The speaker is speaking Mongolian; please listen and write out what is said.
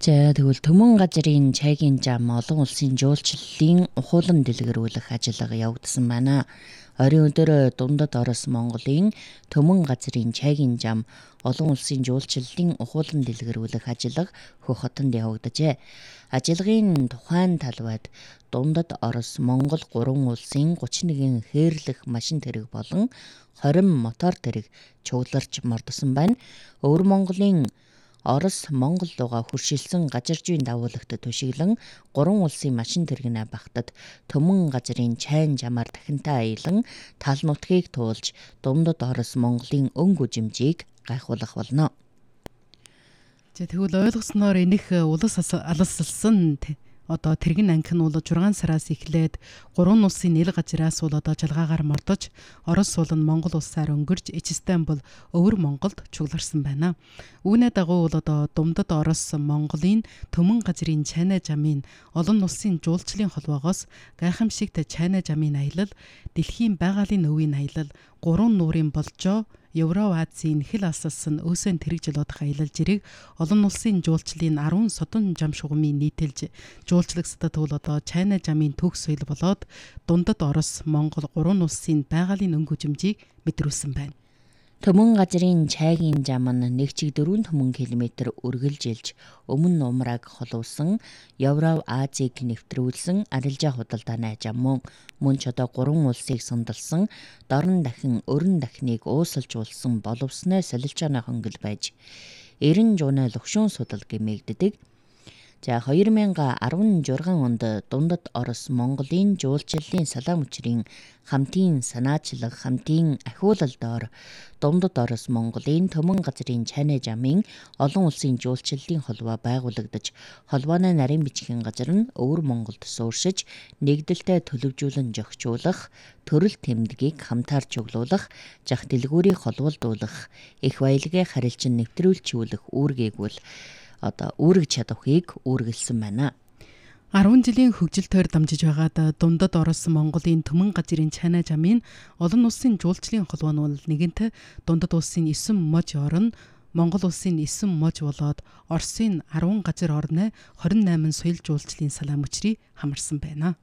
За тэгвэл Төмөн газрын чайгийн зам олон улсын жуулчлалын ухуулан дэлгэрүүлэх ажиллагаа явагдсан байна. Оройн өдөр Дундад Орос Монголын Төмөн газрын чайгийн зам олон улсын жуулчлалын ухуулан дэлгэрүүлэх ажиллагаа Хөх хотод явагджээ. Ажиллагааны тухайн талбайд Дундад Орос Монгол 3 улсын 31 хээрлэх машин тэрэг болон 20 мотор тэрэг чугларч мордсон байна. Өвөр Монголын Орос Монгол руугаа хуршилсан газаржийн дагуулагт төшиглэн 3 улсын машин тэрэгнээ багтад Төмөн газрын чайн жамаар дахинтай аялан тал нутгийг туулж Дундад Орос Монголын өнгө жимжийг гайхуулах болно. Тэгвэл ойлгосноор энэх улс алсалсан тэрэгэн анхи нь бол 6 сараас эхлээд 3 улсын нэл газраас бол жалгаагаар мордож Орос улс нь Монгол улсаар өнгөрж эцэстэн бол өвөр Монголд чугларсан байна. Үүнээ дагуу бол Дундад Орос Монголын Төмөн газрын чайна жамын олон улсын жуулчлалын холбоогоос гайхамшигт чайна жамын аялал, дэлхийн байгалийн өвийн аялал, 3 нуурын болжоо Евро-Азийн хэл алсалсан өөсөн тэрэг жилуудах аялал жирийг олон улсын жуулчлалын 10 содон жам шугамын нийтэлж жуулчлагсдад бол чайна жамын төгс соёл болоод Дундад Орос Монгол 3 улсын байгалийн өнгө жимжийг мэдрүүлсэн байна. Төмөн газрын чайгийн зам нь 1/4 төмөн км үргэлжилж өмнө нумраг холуулсан Евро-Азийг нэвтрүүлсэн арилжаа худалдааны зам мөн ч одоо 3 улсыг сандалсан дорн дахин өрн дахныг уусалжуулсан боловсны солилцооны хонгил байж 90 жууны лөгшүүн судал гэмээгддэг. За 2016 онд Дундад Орос Монголын жуулчлалын салаа мөчрийн хамтын санаачлаг хамтын ахиулалдоор Дундад Орос Монголын Төмөн газрын чайна жамын олон улсын жуулчлалын холбоо байгуулагдаж холбооны нарийн бичгийн газар нь өвөр Монголд сууршиж нэгдэлтэй төлөвжүүлэн зохицуулах, төрөл тэмдгийг хамтаар чиглүүлэх, зах дэлгүүрийг холбоолдуулах, их баялагын харилцан нэвтрүүлжүүлэх үүргийг бол үүрэг чадварыг үүргэлсэн байна. 10 жилийн хөгжилтөөр дамжиж байгаад Дундад Орос Монголын Төмөн газрын чайна жамын олон улсын жуулчлалын холбоо нь бол нэгэнт Дундад улсын 9 мож орн, Монгол улсын 9 мож болоод Оросын 10 газар орны 28 соёл жуулчлалын салаа мөчрийг хамарсан байна.